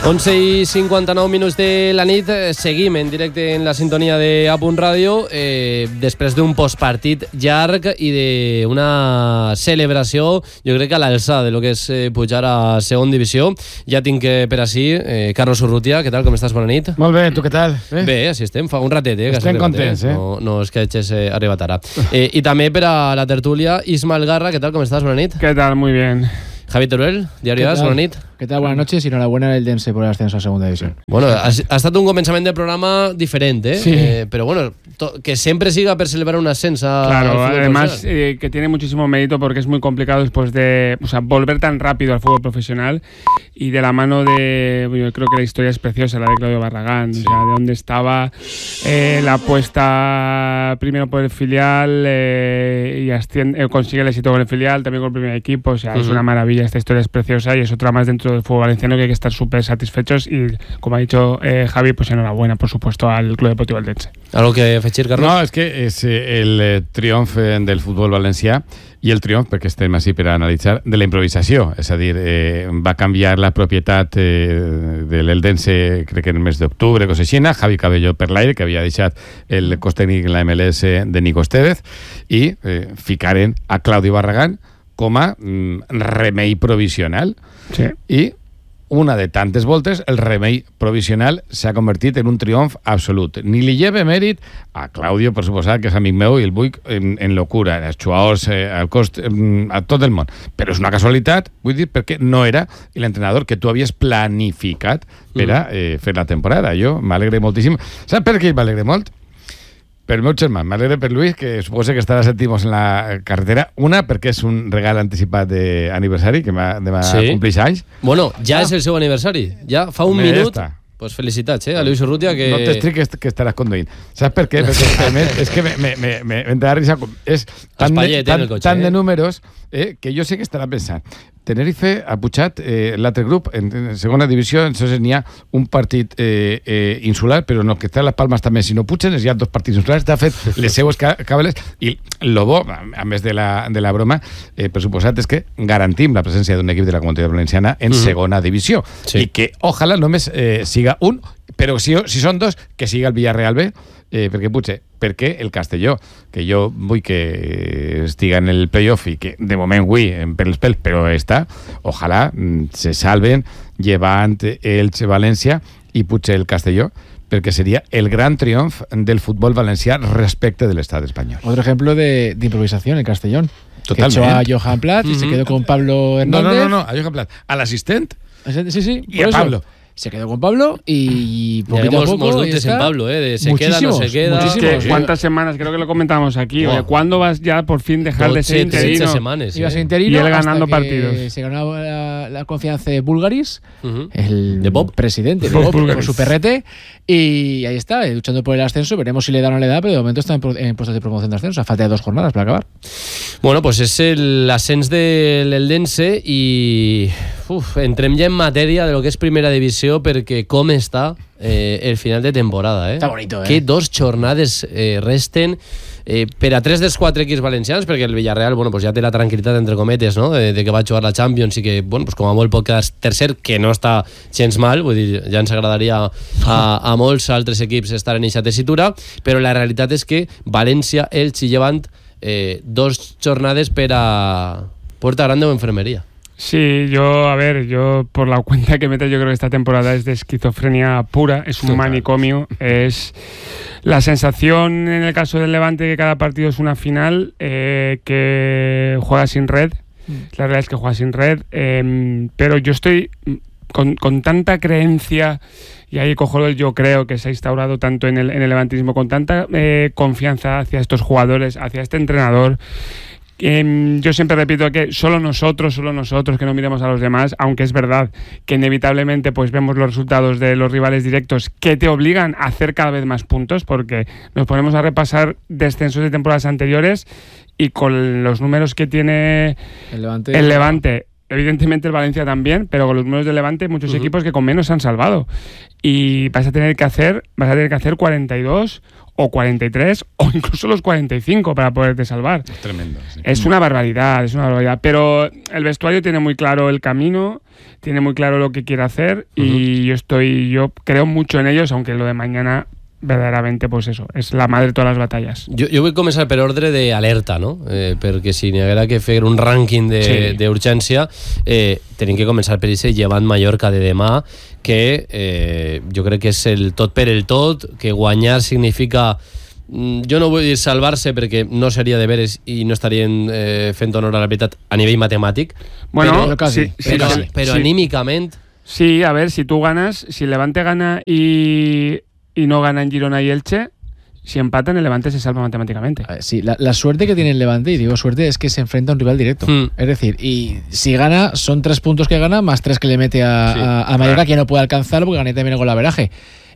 11:59 de la nit, seguim en directe en la sintonia de A Punt Ràdio, després d'un postpartit llarg i d'una celebració, jo crec que a l'alçada de lo que és pujar a segon divisió. Ja tinc per ací Carlos Urrutia. Què tal, com estàs? Bona nit. Molt bé, tu què tal? Bé, així estem, fa un ratet. Estem contents, No és que hagis arribat ara. I també per a la tertúlia, Ismael Garra. Què tal, com estàs? Bona nit. ¿Qué tal? Muy bien. Javi Teruel, Diario As, bona nit. ¿Qué tal? Buenas noches y enhorabuena al Eldense por el ascenso a segunda división. Bueno, ha estat un començament de programa diferent, Sí. Pero bueno, que siempre siga per celebrar un ascenso. Claro, además que tiene muchísimo mérito porque es muy complicado después de volver tan rápido al fútbol profesional y de la mano de, yo creo que la historia es preciosa, la de Claudio Barragán, sí. O sea, de dónde estaba, la apuesta primero por el filial y consigue el éxito con el filial, también con el primer equipo, o sea, es una maravilla, esta historia es preciosa y es otra más dentro del fútbol valenciano que hay que estar súper satisfechos y, como ha dicho Javi, pues enhorabuena, por supuesto, al Club Deportivo Eldense. ¿Algo que afegir, Carlos? No, és que és el triomf del futbol valencià i el triomf, perquè estem així per analitzar, de la improvisació. És a dir, va canviar la propietat de l'Eldense, crec que en el mes d'octubre, cosa així, Javi Cabello per l'aire, que havia deixat el cos tècnic en la MLS de Nico Estevez, i ficaren a Claudio Barragán com a remei provisional. Sí. I una de tantes voltes, el remei provisional s'ha convertit en un triomf absolut. Ni li lleve mèrit a Claudio, per suposat, que és amic meu, i el vull en locura, als jugadors, al cost, a tot el món. Però és una casualitat, vull dir, perquè no era l'entrenador que tu havies planificat per a fer la temporada. Jo m'alegre moltíssim. Saps per què m'alegre molt? Per el meu germà, m'alegre per Luis, que suposo que estarà sentimos en la carretera. Una, perquè és un regal anticipat d'aniversari, que demà compleix anys. Bueno, ja és el seu aniversari. Ja fa un minut. Pues felicitats, a Luis Urrutia, que... No t'estric que estaràs conduint. Saps per què? Perquè a més, és que m'entrarà risa. És tant de números que jo sé que estarà pensant. Tenerife ha pujat l'altre grup en segona divisió, entonces n'hi ha un partit insular, però no, que està a les Palmes també, si no pugen, hi ha dos partits insulars, t'ha fet les seues cabeles, i el bo, a més de la broma, per suposat, és que garantim la presència d'un equip de la Comunitat Valenciana en segona divisió, i que ojalà només siga un, però si són dos, que siga el Villarreal B, perquè el Castelló, que jo vull que estiga en el playoff i que de moment vull per els pèls, però està, ojalà se salven llevant Elche, València i potser el Castelló, perquè seria el gran triomf del futbol valencià respecte de l'estat espanyol. Otro ejemplo de improvisación, el Castellón. Totalmente. Que echó a Johan Plat y se quedó con Pablo Hernández. No, a Johan Plat. Al asistent. Sí, y a Pablo. Se quedó con Pablo y poquito a poco dubtes en Pablo, de se queda, no se queda. Muchísimos. ¿Cuántas semanas? Creo que lo comentamos aquí. Oye, ¿cuándo vas ya por fin dejar de ser interino? Iba a ser interino y él ganando partidos. Se ganó la confianza de Bulgaris, el de Bob, presidente de Bob, con su perrete, y ahí está, luchando por el ascenso. Veremos si le da o no le da, pero de momento está en puestos de promoción de ascenso. A falta de 2 jornadas para acabar. Bueno, pues és l'ascens de l'Eldense i entrem ja en matèria de lo que és primera divisió, perquè com està el final de temporada. Està bonito, Que 2 jornades resten per a 3 dels 4 equips valencians, perquè el Villarreal pues ja té la tranquil·litat, entre cometes, no? de que va jugar la Champions i que pues com a molt pot quedar tercer, que no està gens mal, vull dir, ja ens agradaria a molts altres equips estar en aquesta tessitura, però la realitat és que València, Elche i Llevant 2 jornades per a Puerta Grande o Enfermería. Sí, yo por la cuenta que mete, yo creo que esta temporada es de esquizofrenia pura, es un manicomio, es la sensación en el caso del Levante que cada partido es una final, que juega sin red, la realidad es que juega sin red, pero yo estoy con tanta creencia, y ahí cojo el yo creo que se ha instaurado tanto en el levantismo, con tanta confianza hacia estos jugadores, hacia este entrenador. Yo siempre repito que solo nosotros, que no miremos a los demás, aunque es verdad que inevitablemente pues vemos los resultados de los rivales directos que te obligan a hacer cada vez más puntos, porque nos ponemos a repasar descensos de temporadas anteriores y con los números que tiene el Levante evidentemente el Valencia también, pero con los números del Levante muchos equipos que con menos se han salvado. Y vas a tener que hacer 42 o 43 o incluso los 45 para poderte salvar. Es tremendo. Sí. Es una barbaridad. Pero el vestuario tiene muy claro el camino, tiene muy claro lo que quiere hacer y yo creo mucho en ellos, aunque lo de mañana verdaderament, pues eso, és la madre de totes les batalles. Jo vull començar per ordre d'alerta, no? Perquè si n'hi haguera que fer un rànquing d'urgència, tenim que començar per aquest Llevant Mallorca de demà, que jo crec que és el tot per el tot, que guanyar significa, jo no vull dir salvar-se perquè no seria de veres i no estarien fent honor a la veritat a nivell matemàtic, bueno, però anímicament... Sí, a ver, si tú ganas, si el Levante gana y no ganan Girona y Elche, si empatan el Levante se salva matemáticamente. Sí, la suerte que tiene el Levante, y digo suerte, es que se enfrenta a un rival directo. Es decir, y si gana, son 3 puntos que gana, más 3 que le mete a Mallorca, que no puede alcanzarlo porque gané también el golaveraje.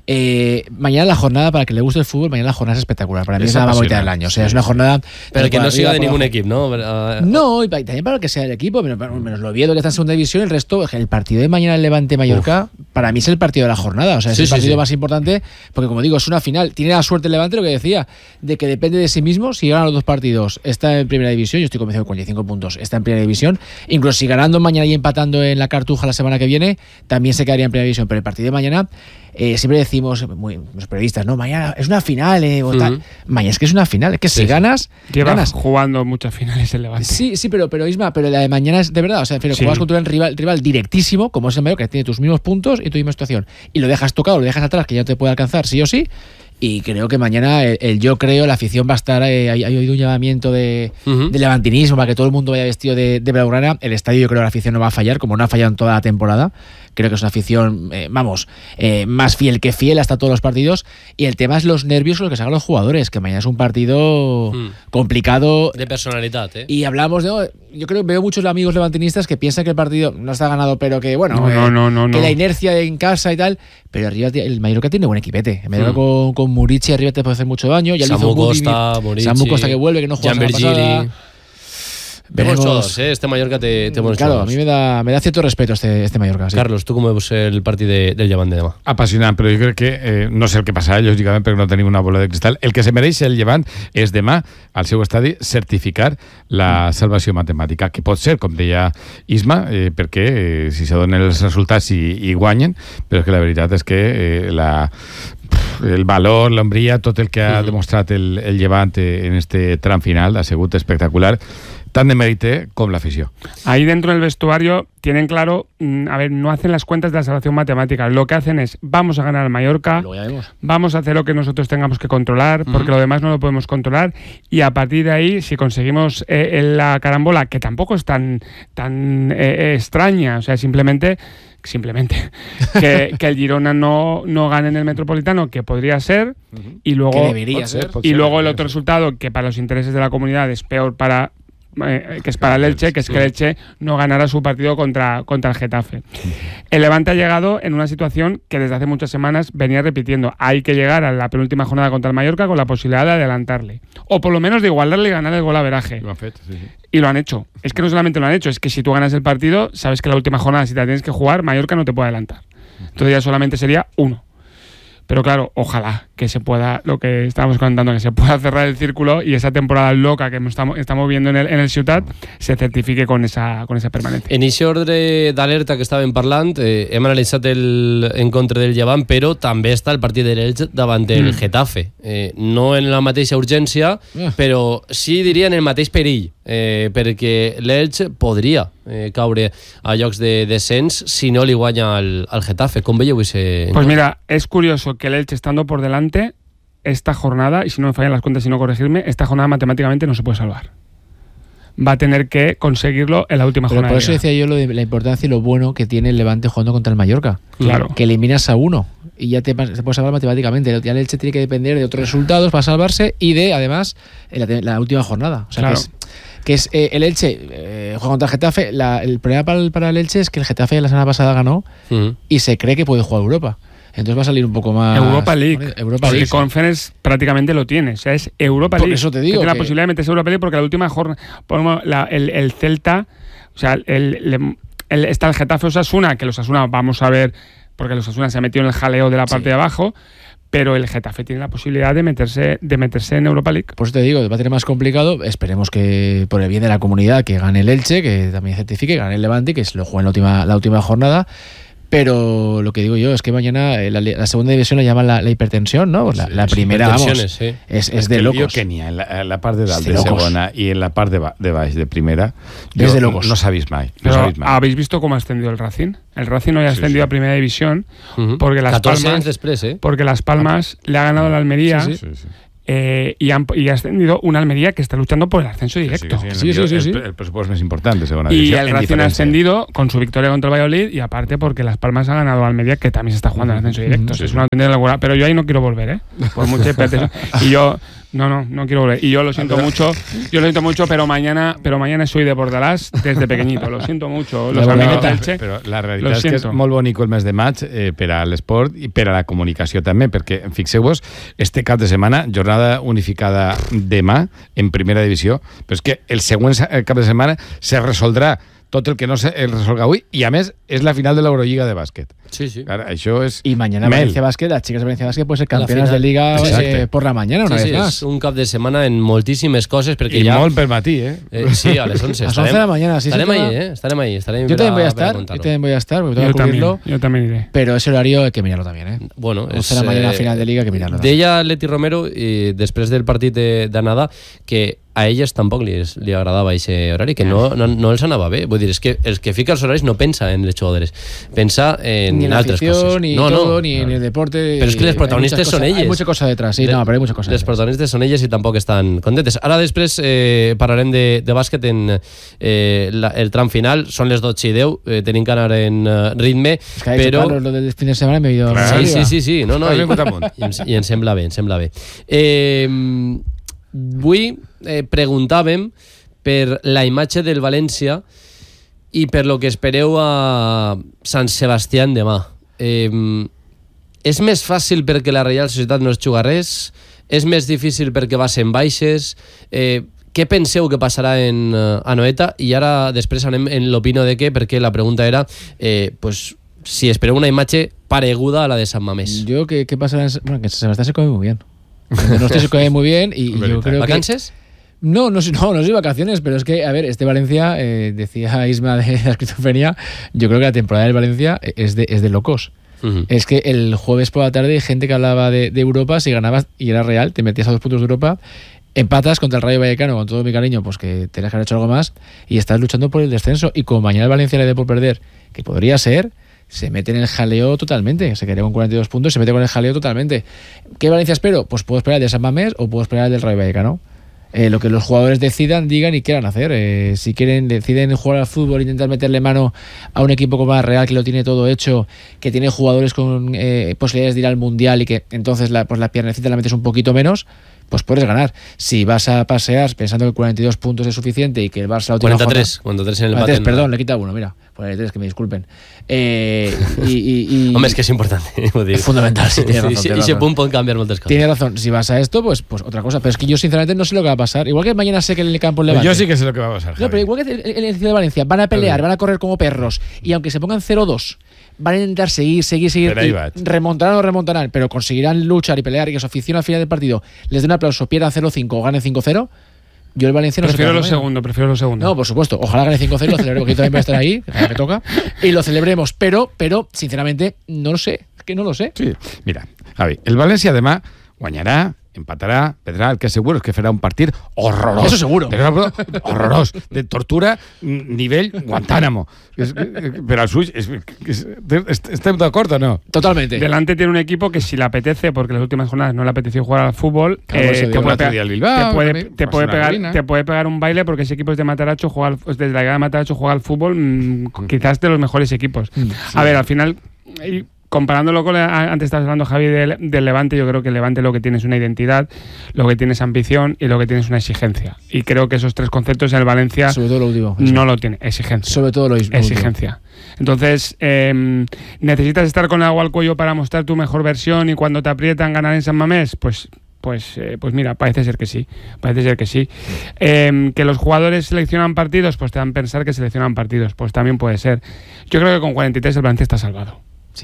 Mañana la jornada, para que le guste el fútbol, mañana la jornada es espectacular. Para mí es la favorita del año. O sea, es una jornada... Pero que no siga de ningún equipo, ¿no? No, y también para que sea el equipo, menos lo Oviedo, que está en segunda división, el resto, el partido de mañana el Levante-Mallorca, para mí es el partido de la jornada. O sea, es el partido más importante, porque como digo, es una final. Tiene la suerte el Levante, lo que decía, de que depende de sí mismo. Si gana los 2 partidos, está en primera división. Yo estoy convencido de 45 puntos, está en primera división. Incluso si ganando mañana y empatando en la Cartuja la semana que viene, también se quedaría en primera división. Pero el partido de mañana... siempre decimos, los periodistas, no, mañana es una final, mañana es que es una final, es que si ganas, ganas. Jugando muchas finales el Levante. Sí, pero Isma, pero la de mañana es de verdad, o sea, juegas contra un rival directísimo, como es el Mallorca, que tiene tus mismos puntos y tu misma situación, y lo dejas tocado, lo dejas atrás, que ya no te puede alcanzar sí o sí. Y creo que mañana la afición va a estar, hay oído un llamamiento de levantinismo para que todo el mundo vaya vestido de blaugrana. El estadio, yo creo que la afición no va a fallar, como no ha fallado en toda la temporada. Creo que es una afición, más fiel que fiel hasta todos los partidos. Y el tema es los nervios con los que se hagan los jugadores, que mañana es un partido complicado. De personalidad, Y hablamos de... Yo creo que veo muchos amigos levantinistas que piensan que el partido no está ganado, pero que, bueno, que la inercia en casa y tal. Pero arriba el Mallorca tiene buen equipete. El Mallorca con Murici arriba te puede hacer mucho daño. Ya Samu Costa, Murici, Samu Costa que vuelve, que no juega la pasada. Veremos todos, este Mallorca te buenos Claro, jugadors. A mí me da cierto respeto este Mallorca. Sí. Carlos, tu com veus el partit del Llevant de demà? Apassionant, però jo crec que no sé el que passarà, lògicament, perquè no tenim una bola de cristal. El que se mereix el Llevant és demà, al seu estadi, certificar la salvació matemàtica, que pot ser, com deia Isma, perquè si se donen els resultats i guanyen, però és que la veritat és que el valor, l'ombria, tot el que ha demostrat el Llevant en este tram final ha sigut espectacular, tan de mérite como la afición. Ahí dentro del vestuario tienen claro, no hacen las cuentas de la salvación matemática. Lo que hacen es, vamos a ganar al Mallorca, vamos a hacer lo que nosotros tengamos que controlar, porque lo demás no lo podemos controlar, y a partir de ahí, si conseguimos la carambola, que tampoco es tan extraña, o sea, simplemente que el Girona no gane en el Metropolitano, que podría ser, y luego, que debería ser. Y luego el otro resultado, que para los intereses de la comunidad es peor que es para el Elche, que es que el Elche no ganara su partido contra el Getafe. El Levante ha llegado en una situación que desde hace muchas semanas venía repitiendo. Hay que llegar a la penúltima jornada contra el Mallorca con la posibilidad de adelantarle, o por lo menos de igualarle y ganar el golaveraje. Y lo han hecho. Es que no solamente lo han hecho, es que si tú ganas el partido, sabes que la última jornada, si te la tienes que jugar, Mallorca no te puede adelantar. Entonces ya solamente sería 1. Pero claro, ojalá que se pueda, lo que estábamos comentando, que se pueda cerrar el círculo y esa temporada loca que estamos viendo en el Ciutat se certifique con esa permanencia. En aquest ordre d'alerta que estàvem parlant, hem analitzat l'encontre del Llevant, però també està el partit de l'Elx davant del Getafe. No en la mateixa urgència, però sí diria en el mateix perill, perquè l'Elx podria caure a llocs de descens si no li guanya al Getafe. Com veieu ese? Pues mira, es curioso que el Elche, estando por delante, esta jornada, y si no me fallan las cuentas y no corregirme, esta jornada matemáticamente no se puede salvar. Va a tener que conseguirlo en la última jornada. Por eso decía yo lo de la importancia y lo bueno que tiene el Levante jugando contra el Mallorca. Claro. Que eliminas a uno y ya se puede salvar matemáticamente. Ya el Elche tiene que depender de otros resultados para salvarse y de, además, la última jornada. O sea, claro. que es el Elche juega contra el Getafe. El problema para el Elche es que el Getafe la semana pasada ganó y se cree que puede jugar Europa. Entonces va a salir un poco más... Europa League. Porque Conference prácticamente lo tiene. O sea, es Europa League. Por eso te digo. Tiene la posibilidad de meterse Europa League porque la última jornada... El Celta... O sea, está el Getafe Osasuna, que los Osasuna vamos a ver, porque los Osasuna se ha metido en el jaleo de la parte de abajo, pero el Getafe tiene la posibilidad de meterse en Europa League. Por eso te digo, va a tener más complicado. Esperemos que, por el bien de la comunidad, que gane el Elche, que también certifique, que gane el Levante, que se lo juegue en la última jornada. Pero lo que digo yo es que mañana la segunda división la llaman la hipertensión, ¿no? Pues la primera, vamos, sí. es de locos. Yo que ni en la part de dalt de segona y en la part de baix de primera, es de locos. No sabéis mai. Pero ¿habéis visto cómo ha ascendido el Racing? El Racing hoy ha ascendido a primera división porque Las Palmas, porque Las Palmas le ha ganado a la Almería. Sí. Y ha ascendido una Almería que está luchando por el ascenso directo. Sí. El presupuesto es importante, según y el Racing ha ascendido con su victoria contra el Valladolid y aparte porque Las Palmas ha ganado a Almería, que también se está jugando el ascenso directo. Es una auténtica locura. Pero yo ahí no quiero volver, por mucha hipertensión. Y yo no quiero volver. Y yo lo siento mucho, pero mañana soy de Bordalás desde pequeñito. Lo siento mucho. Los amigos del Che. Però la realitat és que és molt bonic el mes de maig per a l'esport i per a la comunicació també, perquè fixeu-vos, este cap de setmana, jornada unificada demà en primera divisió, però és que el següent cap de setmana se resoldrà tot el que no se resolga avui i a més és la final de l'Eurolliga de bàsquet. Sí. Claro, això és y mañana Valencia Basket, las chicas de Valencia Basket pueden ser campeonas de liga por la mañana una vez más. És un cap de setmana en moltíssimes coses perquè i ja... molt per matí, sí, a les 11. A las 11 de la mañana, sí. Estarem ahí. Yo también voy a estar, porque tengo que cubrirlo. Yo también iré. Pero ese horario hay que mirarlo también, Bueno, 11 de la mañana final de liga hay que mirarlo. Deia Leti Romero, després del partit d'anada, que a elles tampoc li agradava aquest horari, que no els anava bé. Vull dir, és que els que fica els horaris no pensa en les jugadores, pensa en altres coses. Ni todo, ni en el deporte. Pero es que les protagonistes són elles. Hay mucha cosa detrás, sí, pero hay muchas cosas. Les protagonistes són elles i tampoc estan contentes. Ara després parlarem de bàsquet en el tram final. Són les 12:10, tenim que anar en ritme. És que ha dit Carlos, lo del fin de semana me he ido... Sí. I ens sembla bé, Avui preguntàvem per la imatge del València i per lo que espereu a Sant Sebastià demà. És més fàcil perquè la Reial Societat no es juga res? És més difícil perquè va ser en baixes? Què penseu que passarà en Anoeta? I ara després anem en l'opino de què, perquè la pregunta era si espereu una imatge pareguda a la de Sant Mamés. Yo ¿qué pasará? Bueno, que San Sebastián se come muy bien. No se come muy bien y yo creo ¿Vacances? No soy vacaciones, pero es que, a ver, este Valencia, decía Isma de la esquizofrenia, yo creo que la temporada del Valencia es de locos. Es que el jueves por la tarde hay gente que hablaba de Europa, si ganabas y era real, te metías a 2 puntos de Europa, empatas contra el Rayo Vallecano, con todo mi cariño, pues que tenías que haber hecho algo más y estás luchando por el descenso. Y como mañana el Valencia le dé por perder, que podría ser, se mete en el jaleo totalmente. Se quedaría con 42 puntos, se mete con el jaleo totalmente. ¿Qué Valencia espero? Pues puedo esperar el de San Mamés o puedo esperar el del Rayo Vallecano. Lo que los jugadores decidan, digan y quieran hacer. Si deciden jugar al fútbol, intentar meterle mano a un equipo como la Real, que lo tiene todo hecho, que tiene jugadores con posibilidades de ir al Mundial y que entonces la piernecita la metes un poquito menos, pues puedes ganar. Si vas a pasear pensando que 42 puntos es suficiente y que el Barça lo tiene 43 en el empate. Perdón, le quita uno, mira. 43, que me disculpen. Hombre, es que es importante. Es fundamental, sí, tiene razón. Y ese pum puede cambiar muchas cosas. Tiene razón. Si vas a esto, pues otra cosa. Pero es que yo sinceramente no sé lo que va a pasar. Igual que mañana sé que en el campo Levante. Yo sí que sé lo que va a pasar, Javi. No, pero igual que en el Ciudad de Valencia van a pelear, van a correr como perros. Y aunque se pongan 0-2, van a intentar seguir. Remontarán o remontarán, pero conseguirán luchar y pelear y que su afición al final del partido les dé un aplauso, pierdan 0-5 o ganen 5-0. Yo el Valencia prefiero lo segundo. No, por supuesto. Ojalá gane 5-0 y lo celebremos, que yo también voy a estar ahí, que me toca, y lo celebremos. Pero sinceramente, no lo sé. Es que no lo sé. Sí, mira, Javi, el Valencia además guanyarà, empatarà, perdrà, el que seguro es que farà un partit horrorós. Eso seguro. Horrorós. De tortura, nivell Guantánamo. Pero al suyo, ¿estás de acuerdo o no? Totalmente. Delante tiene un equipo que si le apetece, porque las últimas jornadas no le apeteció jugar al fútbol, te puede pegar un baile, porque ese equipo es de Mataracho, desde la llegada de Mataracho juega al fútbol, quizás de los mejores equipos. Sí. A ver, al final... Comparándolo con antes estabas hablando, Javi, del Levante, yo creo que el Levante lo que tiene es una identidad, lo que tiene es ambición y lo que tiene es una exigencia. Y creo que esos tres conceptos en el Valencia sobre todo lo último, no lo tiene, exigencia. Sobre todo lo exigencia. Entonces, necesitas estar con el agua al cuello para mostrar tu mejor versión y cuando te aprietan ganar en San Mamés, pues Pues mira, parece ser que sí. Que los jugadores seleccionan partidos, pues te dan a pensar que seleccionan partidos. Pues también puede ser. Yo creo que con 43 el Valencia está salvado.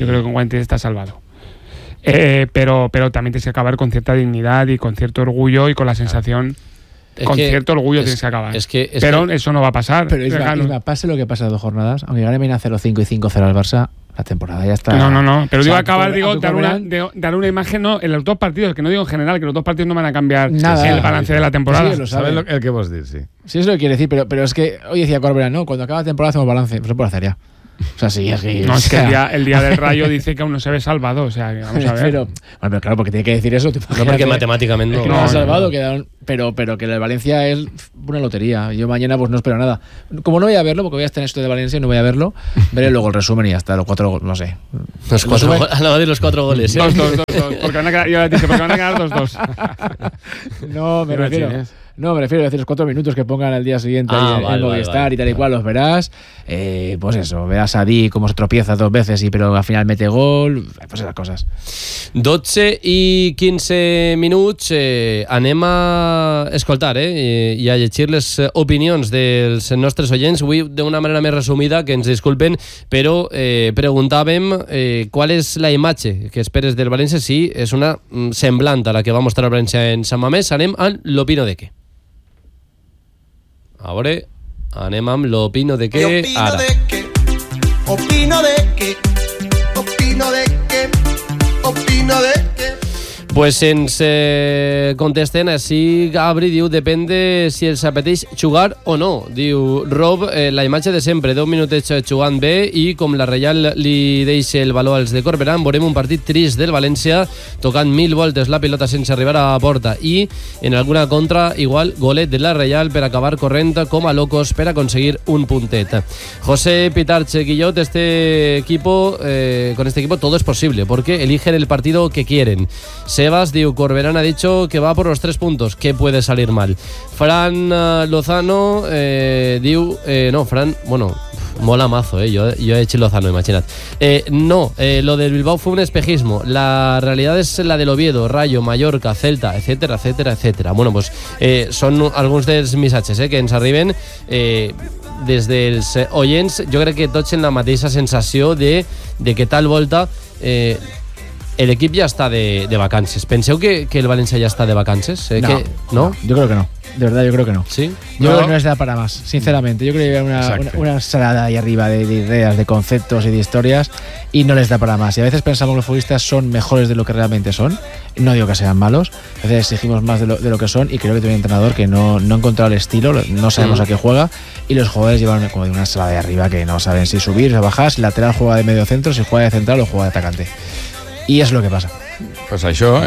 Pero también tienes que acabar con cierta dignidad y con cierto orgullo y con la sensación... cierto orgullo tienes que acabar. Pero eso no va a pasar. Pero Isma, pase lo que pasa 2 jornadas, aunque gane Mina 0-5 y 5-0 al Barça, la temporada ya está. No. Pero digo acabar, dar una imagen, no, en los 2 partidos, que no digo en general, que los 2 partidos no van a cambiar nada, el balance de la temporada. Sí, lo sabe. El que vos decís, sí. Sí, es lo que quiere decir, pero es que hoy decía Corberán, no, cuando acaba la temporada hacemos balance. No se puede hacer ya. O sea, sí, es que... No, es que el día del Rayo dice que aún no se ve salvado, o sea, vamos a ver. Pero claro, porque tiene que decir eso. No, porque matemáticamente no ha salvado, pero que el Valencia es una lotería. Yo mañana pues no espero nada. Como no voy a verlo, porque voy a estar en esto de Valencia y no voy a verlo, veré luego el resumen y hasta los 4 goles, no sé. Los 4 goles. 2-2, porque van a quedar, yo les dije, porque van a quedar 2-2. No, me refiero a decir los 4 minutos que pongan al día siguiente en Movistar y tal y cual, los verás. Pues eso, verás a Di cómo se tropieza 2 veces pero al final mete gol, pues esas cosas. 12 i 15 minuts, anem a escoltar i a llegir les opinions dels nostres oients. Avui d'una manera més resumida, que ens disculpen, però preguntàvem qual és la imatge que esperes del València, si és una semblant a la que va mostrar el València en Sant Mamés. Anem a l'opino de què. A veure, anem amb l'opino de què ara. Opino de què. Pues ens contesten així. Gabri diu, depende si els apeteix jugar o no. Diu Rob, la imatge de sempre, 2 minutets jugant bé i com la Reial li deixa el valor als de Corberán, veurem un partit trist del València tocant 1000 voltes la pilota sense arribar a la porta i en alguna contra igual golet de la Reial per acabar corrent com a locos per aconseguir un puntet. José Pitarche Guillot, con este equipo todo es posible porque eligen el partido que quieren. Sebas diu, Corberán ha dicho que va por los 3 puntos, ¿qué puede salir mal? Fran Lozano diu, mola mazo, yo he hecho Lozano, imaginad. Lo del Bilbao fue un espejismo, la realidad es la del Oviedo, Rayo, Mallorca, Celta, etcétera. Bueno, pues són alguns dels missatges que ens arriben des dels oients. Jo crec que tots en la mateixa sensació de que tal volta l'equip ja està de vacances. Penseu que el València ja està de vacances? No, yo creo que no. De verdad, yo creo que no. ¿Sí? Yo creo que no les da para más, sinceramente. Yo creo que hay una ensalada ahí arriba de ideas, de conceptos y de historias y no les da para más. Y a veces pensamos que los futbolistas son mejores de lo que realmente son. No digo que sean malos. A veces exigimos más de lo que son y creo que tiene un entrenador que no ha encontrado el estilo, no sabemos a qué juega y los jugadores llevan como de una ensalada de arriba que no saben si subir o bajar, si lateral juega de medio centro, si juega de central o juega de atacante. I és el que passa. Pues això,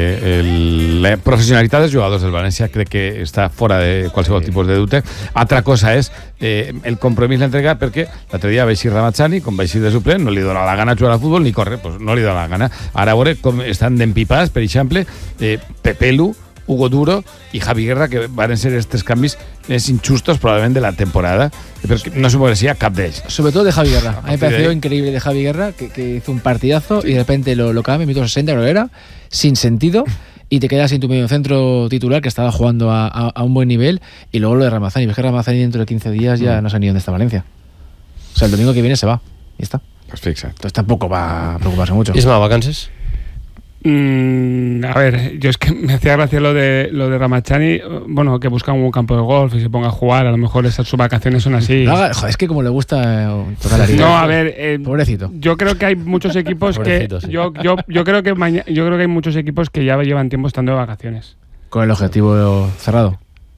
la professionalitat dels jugadors del València crec que està fora de qualsevol tipus de dubte. Altra cosa és el compromís l'entrega, perquè l'altre dia va eixir Ramazani, com va eixir de suplent, no li dona la gana jugar al futbol ni corre, pues no li dona la gana. Ara a veure com estan d'empipats, per exemple, Pepelu, Hugo Duro y Javi Guerra, que van a ser estos cambios més injustos probablemente de la temporada, porque no se merecía cap d'ells. Sobre todo de Javi Guerra. A mí me pareció increíble de Javi Guerra, que hizo un partidazo y de repente lo cambia, minuto 60 creo que era, sin sentido, y te quedas sin tu medio centro titular que estaba jugando a un buen nivel, y luego lo de Ramazani. Ves que Ramazani dentro de 15 días ya no sé ni dónde está Valencia. O sea, el domingo que viene se va, y está. Pues fixa. Entonces tampoco va a preocuparse mucho. Isma, vacances. A ver, yo es que me hacía gracia lo de Ramazani, bueno, que busca un campo de golf y se ponga a jugar, a lo mejor esas sus vacaciones son así. No, joder, es que como le gusta tocar la liga. No, a ver, pobrecito. Yo creo que hay muchos equipos que yo creo que hay muchos equipos que ya llevan tiempo estando de vacaciones. Con el objetivo cerrado.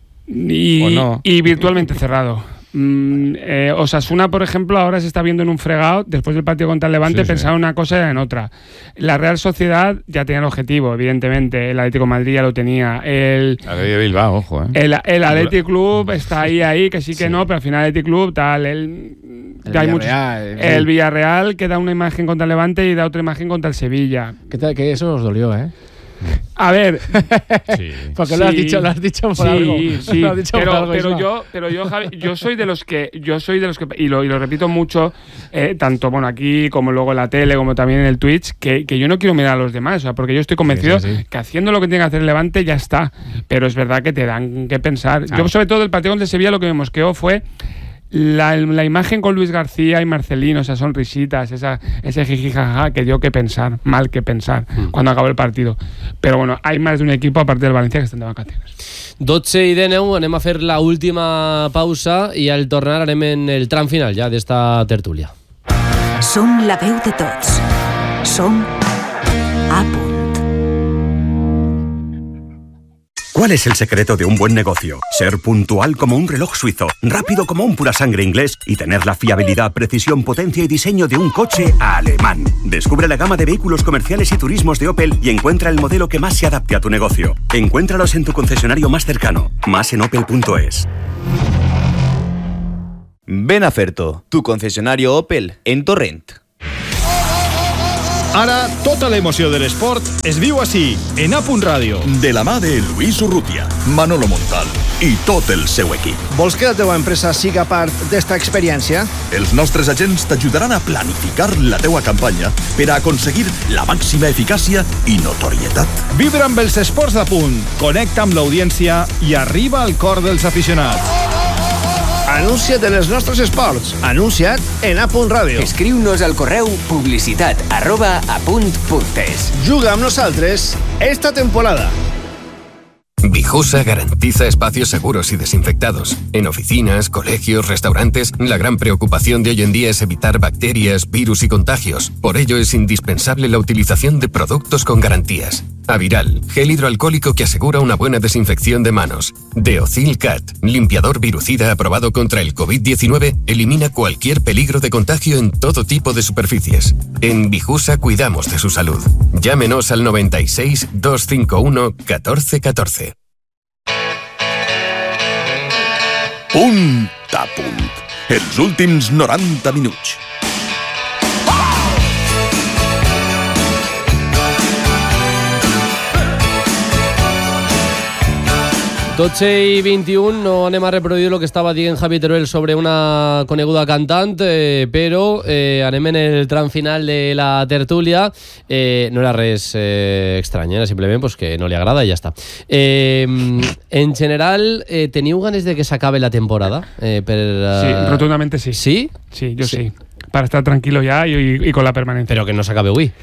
Y virtualmente cerrado. Osasuna, por ejemplo, ahora se está viendo en un fregado después del partido contra el Levante, pensaba una cosa y era en otra. La Real Sociedad ya tenía el objetivo, evidentemente. El Atlético de Madrid ya lo tenía. El de Bilbao, ojo, el Athletic Club está ahí, que sí que no, pero al final el Athletic Club tal. El Villarreal que da una imagen contra el Levante y da otra imagen contra el Sevilla. ¿Qué tal? Que eso os dolió, A ver, porque lo has dicho por algo. Sí, pero yo, Javi, yo soy de los que y lo repito mucho, tanto aquí como luego en la tele, como también en el Twitch, que yo no quiero mirar a los demás, o sea, porque yo estoy convencido que haciendo lo que tiene que hacer el Levante ya está, pero es verdad que te dan que pensar. Yo sobre todo del partido contra Sevilla lo que me mosqueó fue la imagen con Luis García y Marcelino, esas sonrisitas, ese jijijaja que dio que pensar, mal que pensar, cuando acabó el partido. Pero bueno, hay más de un equipo, aparte del Valencia, que están de vacaciones. 12:10, anem a fer la última pausa i al tornar anem en el tram final ja d'esta tertúlia. Som la veu de tots. Som A Punt. ¿Cuál es el secreto de un buen negocio? Ser puntual como un reloj suizo, rápido como un pura sangre inglés y tener la fiabilidad, precisión, potencia y diseño de un coche alemán. Descubre la gama de vehículos comerciales y turismos de Opel y encuentra el modelo que más se adapte a tu negocio. Encuéntralos en tu concesionario más cercano. Más en opel.es. Ven a Ferto, tu concesionario Opel en Torrent. Ara, tota l'emoció de l'esport es viu així, en A Punt Ràdio. De la mà de Luis Urrutia, Manolo Montal i tot el seu equip. Vols que la teva empresa siga part d'esta experiència? Els nostres agents t'ajudaran a planificar la teua campanya per a aconseguir la màxima eficàcia i notorietat. Vibra amb els esports d'A Punt, connecta amb l'audiència i arriba al cor dels aficionats. Anuncia't en els nostres esports. Anuncia't en A Punt Ràdio. Escriu-nos al correu publicitat@apunt.es. Juga amb nosaltres esta temporada. Vijusa garantiza espacios seguros y desinfectados. En oficinas, colegios, restaurantes, la gran preocupación de hoy en día es evitar bacterias, virus y contagios. Por ello es indispensable la utilización de productos con garantías. Aviral, gel hidroalcohólico que asegura una buena desinfección de manos. Deocil Cat, limpiador virucida aprobado contra el COVID-19, elimina cualquier peligro de contagio en todo tipo de superficies. En Vijusa cuidamos de su salud. Llámenos al 96 251 1414. Punt a punt. Els últims 90 minuts. Dotze i 21, no anem a reproduir el que estava dient Javi Teruel sobre una coneguda cantant, però anem en el tram final de la tertúlia. No era res estrany, era simplement pues, que no li agrada i ja està. En general, teniu ganes de que s'acabe la temporada? Sí, rotundamente sí. ¿Sí? Sí, yo sí. Para estar tranquilo ya y con la permanencia. Pero que no se acabe hoy.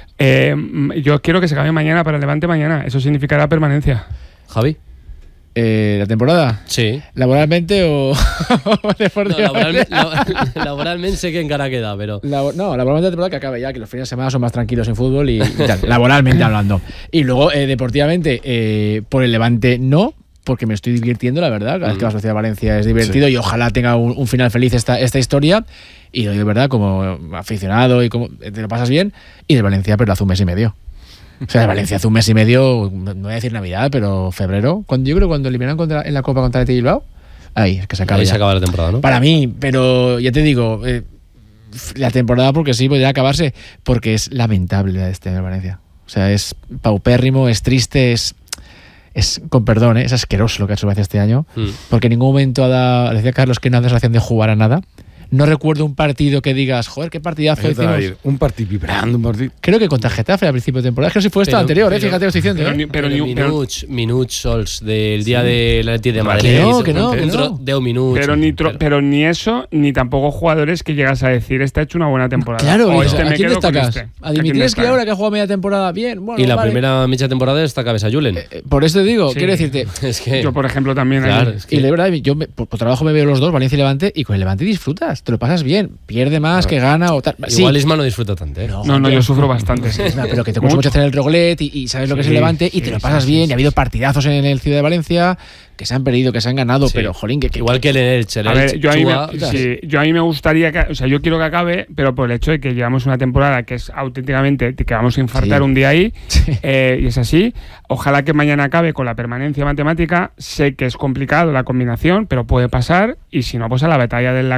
Yo quiero que se acabe mañana para el Levante mañana. Eso significará permanencia. Javi. ¿La temporada? Sí. ¿Laboralmente o deportivamente? No, laboralmente sé que encara queda, pero... laboralmente la temporada que acabe ya, que los fines de semana son más tranquilos en fútbol y tal, laboralmente hablando. Y luego, deportivamente, por el Levante no, porque me estoy divirtiendo, la verdad. Cada vez que vas a Ciudad de Valencia es divertido y ojalá tenga un final feliz esta historia. Y lo digo de verdad, como aficionado y como te lo pasas bien. Y de Valencia, pero hace un mes y medio. O sea, de Valencia hace un mes y medio, no voy a decir Navidad, pero febrero, yo creo cuando eliminaron en la Copa contra el Bilbao, ahí es que se acaba. Ahí se acaba la temporada, ¿no? Para mí, pero ya te digo, la temporada porque sí podría acabarse, porque es lamentable la de este año Valencia. O sea, es paupérrimo, es triste, es con perdón, es asqueroso lo que ha hecho Valencia este año, porque en ningún momento decía Carlos que no ha dado sensación de jugar a nada. No recuerdo un partido que digas, joder, qué partidazo hicimos. Un partido vibrando, un partido. Creo que contra Getafe al principio de temporada. Es que no sé si fue esto anterior, fíjate lo estoy diciendo. Pero minuts sols del día de la de Madrid. Que no. 10 minutos. Pero ni eso, ni tampoco jugadores que llegas a decir, este ha hecho una buena temporada. Claro, ¿a quién destacas? A Dimitrescu ahora que ha jugado media temporada bien. Bueno, y la primera media temporada destaca a Julen. Por eso te digo, quiero decirte. Es que yo, por ejemplo, también. Claro, y de verdad, yo por trabajo me veo los dos, Valencia y Levante, y con el Levante disfrutas. Te lo pasas bien, pierde más que gana o tal. Igual Isma no disfruta tanto, ¿eh? No, yo sufro bastante. Pero que te cuesta mucho hacer el roglet y sabes lo que es el Levante y te lo pasas bien. Y ha habido partidazos en el Ciudad de Valencia que se han perdido, que se han ganado, pero jolín, que igual que el Elche. A ver, yo a mí me gustaría que, o sea, yo quiero que acabe, pero por el hecho de que llevamos una temporada que es auténticamente que vamos a infartar un día ahí, y es así. Ojalá que mañana acabe con la permanencia matemática. Sé que es complicado la combinación, pero puede pasar, y si no, pues a la batalla de la Cartuja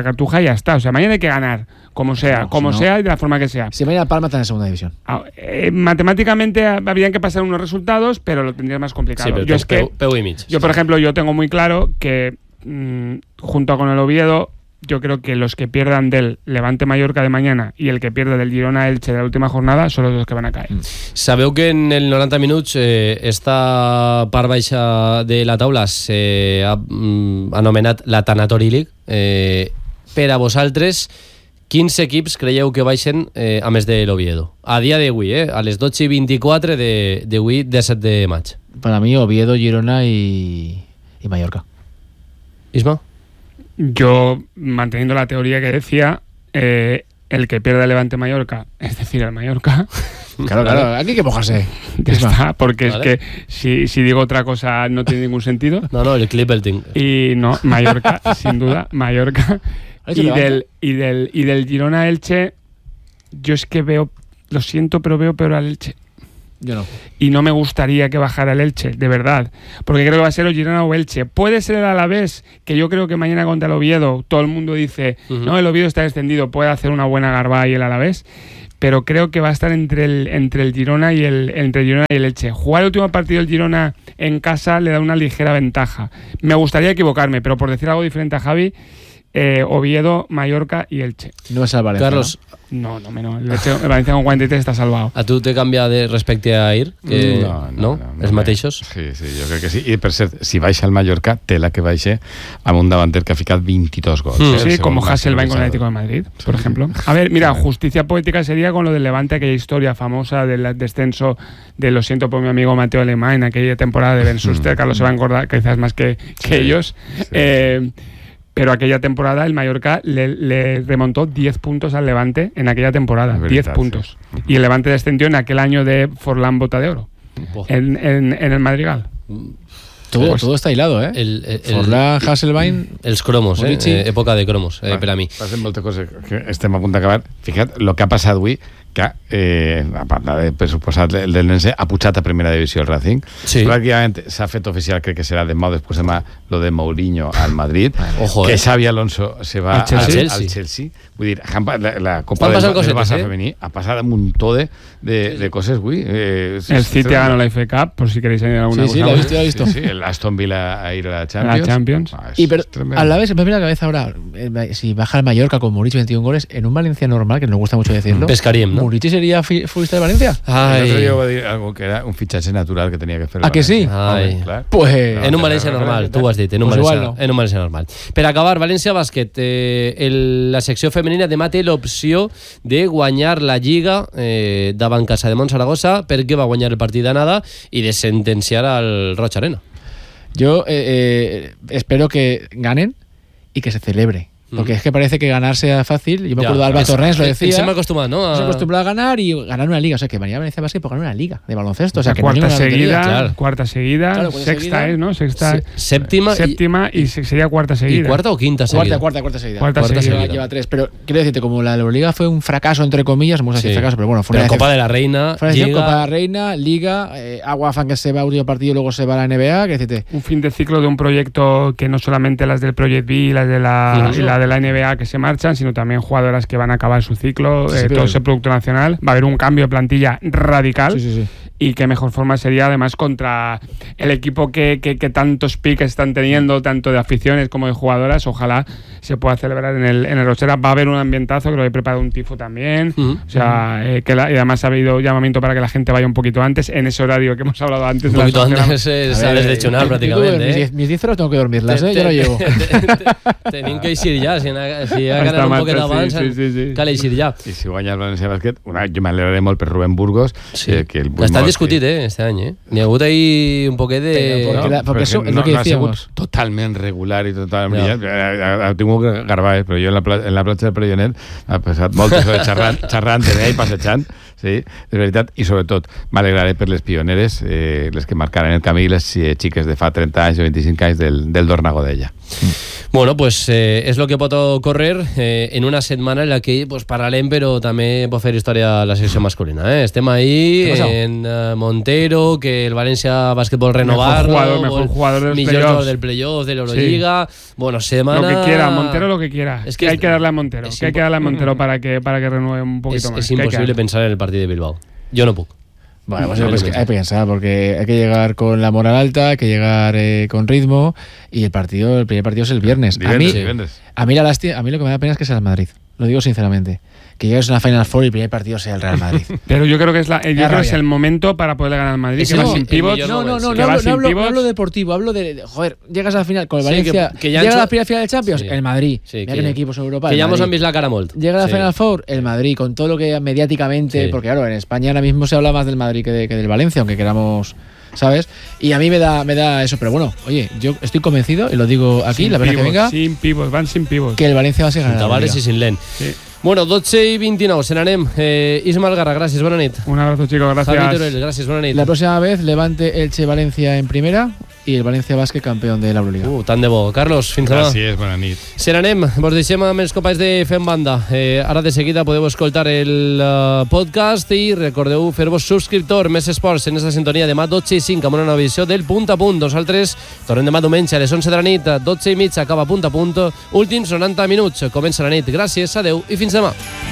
ya está. O sea, mañana hay que ganar, como sea, sea y de la forma que sea. Si mañana Palma está en segunda división. Matemáticamente habrían que pasar unos resultados, pero lo tendrías más complicado. Sí, pero yo, por ejemplo, yo tengo muy claro que junto con el Oviedo, yo creo que los que pierdan del Levante Mallorca de mañana y el que pierda del Girona Elche de la última jornada son los dos que van a caer. Sabeu que en el 90 minuts esta part baixa de la taula s'ha anomenat la Tanatori League. Per a vosaltres, quins equips creieu que baixen a més de l'Oviedo? A dia d'avui, a les 12:24 d'avui, 17 de maig. Para mí, Oviedo, Girona y Mallorca. Isma? Yo, manteniendo la teoría que decía, el que pierda el Levante Mallorca, es decir, el Mallorca. Claro, aquí hay que mojarse. Ya está, porque ¿vale? Es que si digo otra cosa no tiene ningún sentido. No, el Clipperton. Y no, Mallorca, sin duda, Mallorca. Y del Girona Elche, yo es que veo, lo siento, pero veo peor al Elche. Yo no. Y no me gustaría que bajara el Elche, de verdad. Porque creo que va a ser el Girona o Elche. Puede ser el Alavés, que yo creo que mañana contra el Oviedo, todo el mundo dice, no, el Oviedo está descendido, puede hacer una buena garba ahí el Alavés. Pero creo que va a estar entre el Girona y el Elche. Jugar el último partido del Girona en casa le da una ligera ventaja. Me gustaría equivocarme, pero por decir algo diferente a Javi, Oviedo, Mallorca y Elche. No es el Valencia, Carlos. No. El Valencia con 43 está salvado. A tu te canvia de respecte a Ahir? No? Els mateixos? Sí, jo crec que sí. I per cert, si baixa el Mallorca, té la que baixe amb un davanter que ha ficat 22 gols. Sí, como Hasselbaink con el Atlético de Madrid, por ejemplo. A ver, mira, justicia poética sería con lo del Levante, aquella historia famosa del descenso de lo siento por mi amigo Mateo Alemán en aquella temporada de Ben Schuster. Carlos se va a acordar quizás más que ellos. Sí. Pero aquella temporada el Mallorca le remontó 10 puntos al Levante en aquella temporada. 10 puntos. Sí. Y el Levante descendió en aquel año de Forlán Bota de Oro. En el Madrigal. Todo está hilado, Forlán, Hasselbaink... Els cromos, època de cromos, per a mi. Passen moltes coses que estem a punt d'acabar. Fija't el que ha passat avui, que a part de, per suposat, el del Nense ha pujat a primera divisió el Racing. Sí. Pràcticament s'ha fet oficial, crec que serà demà o després demà, lo de Mourinho al Madrid. Ojo, que Xavi Alonso se va al Chelsea. Vull dir, la Copa del Barça femení ha passat un muntó de coses avui. El City ha ganado la FA Cup, por si queréis añadir alguna cosa. Sí, lo he visto. Sí, el Aston Villa a ir a la Champions. Pero a la vez me viene a la cabeza ahora, si baja el Mallorca con Murici 21 goles, en un Valencia normal, que nos gusta mucho decirlo, pescaríem, ¿no? ¿Murici sería futbolista de Valencia? El otro día voy a decir algo que era un fichaje natural que tenía que hacer. ¿A que sí? Claro. Pues en un València normal, tu ho has dit, en un València normal. Per acabar, València Bàsquet, la secció femenina demà té l'opció de guanyar la Lliga davant Casademont Saragossa, perquè va guanyar el partit d'anada i de sentenciar al Roig Arena. Yo espero que ganen y que se celebre. Porque es que parece que ganar sea fácil. Yo me acuerdo de Alba Torrens, lo decía. Se me acostumbra, ¿no? Se acostumbra a ganar y ganar una liga. O sea, que mañana Valencia Básquet por ganar una liga de baloncesto. O sea, que cuarta seguida, claro, sexta seguida, ¿no? Sexta, séptima y sería cuarta seguida. ¿Y cuarta o quinta seguida? Cuarta seguida. Cuarta seguida. Lleva 3. Pero quiero decirte, como la Euroliga fue un fracaso, entre comillas, vamos a decir fracaso, pero bueno, fue una Copa de la Reina, Liga. Copa de la Reina, Liga, Agua Fan que se va a último partido y luego se va a la NBA. Quiero decirte, un fin de ciclo de un proyecto que no solamente las del Project B y las de la NBA que se marchan, sino también jugadoras que van a acabar su ciclo, todo ese producto nacional. Va a haber un cambio de plantilla radical. Sí. Y qué mejor forma sería, además, contra el equipo que tantos piques están teniendo, tanto de aficiones como de jugadoras. Ojalá se pueda celebrar en el Rochera. Va a haber un ambientazo, creo que he preparado un tifo también. O sea, y además ha habido llamamiento para que la gente vaya un poquito antes, en ese horario que hemos hablado antes. Un poquito antes sales de chonar, prácticamente. Mis 10 horas tengo que dormirlas, yo no llevo. Tenim que eixir ja, si ha ganat un poquet abans, cal eixir ja. I si guanya el València Bàsquet, jo m'alegraré molt per Rubén Burgos, que el està discutit, este any, N'hi ha hagut ahí un poquet de... Porque eso es lo que decíamos. Totalment regular i totalment brillant. Ha tingut garbar, però jo en la platja del Prejonet ha passat moltes hores xerrant d'ella i passejant sí, és veritat, i sobretot m'alegraré per les pioneres, les que marcaran el camí, les xiques de fa 30 anys o 25 anys del Dorna Godella. Bueno, pues és el que pot ocórrer en una setmana en la que pues, parlarem, però també pot fer història la secció masculina. Estem ahí en Montero, que el València Básquetbol renovar, mejor jugador del playoff, de l'Euroliga. Sí. Bueno, semana... Lo que quiera, Montero lo que quiera. Es que hay que darle a Montero. Hay que darle a Montero para que renueve un poquito más. Es imposible pensar en el partido de Bilbao. Yo no puedo. Bueno, pues hay que pensar, porque hay que llegar con la moral alta, hay que llegar con ritmo, y el primer partido es el viernes. A mí lo que me da pena es que sea el Madrid, lo digo sinceramente. Que llegues a una Final Four y el primer partido sea el Real Madrid. Pero yo creo que es el momento para poder ganar al Madrid, que va sin pivots. No hablo deportivo, hablo de joder, llegas a la final con el Valencia, que llega a la primera final de Champions, el Madrid. Mira que en equipos en Europa. Que ya hemos visto la cara molt. Llega a la Final Four, el Madrid, con todo lo que mediáticamente, porque claro, en España ahora mismo se habla más del Madrid que del Valencia, aunque queramos, ¿sabes? Y a mí me da eso, pero bueno, oye, yo estoy convencido, y lo digo aquí, sin la verdad que venga. Sin pivots, van sin pivots. Que el Valencia va a ser ganar. Sin Tavares y sin Len. Sí. Bueno, 12:29, se n'anem. Isma Algarra, gràcies, bona nit. Un abrazo, chicos, gracias. Javi Torell, gràcies, bona nit. La próxima vez, Levante Elche Valencia en primera y el Valencia Básquet campeón de la Euroliga. Tant de bo. Carlos, fins demà. Gràcies, bona nit. Se n'anem, vos deixem amb els companys de Fem Banda. Ara de seguida podeu escoltar el podcast i recordeu fer-vos subscriptor. Més esports en esta sintonia demà 12:05 amb una nova edició del Punt a Punt. Nosaltres tornem demà diumenge a les 11 de la nit, 12:30 acaba Punt a Punt. Últims 90 minuts, comença la nit. Gràcies, adeu i fins demà.